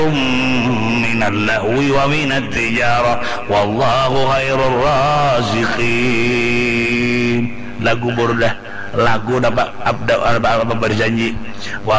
minal lahwi wa minat tijarah wallahu khairur raziqin. Lagu burdah, lagu dapat berjanji wa